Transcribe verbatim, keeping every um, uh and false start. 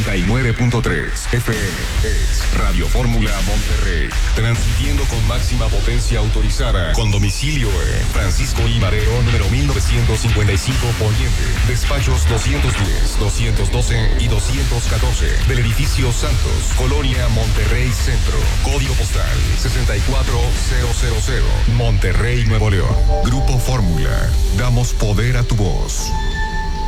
noventa y nueve punto tres F M. Es Radio Fórmula Monterrey. Transmitiendo con máxima potencia autorizada. Con domicilio en Francisco I. Madero, número mil novecientos cincuenta y cinco Poniente. Despachos doscientos diez, doscientos doce y doscientos catorce. Del edificio Santos, Colonia Monterrey Centro. Código postal sesenta y cuatro mil. Monterrey, Nuevo León. Grupo Fórmula. Damos poder a tu voz.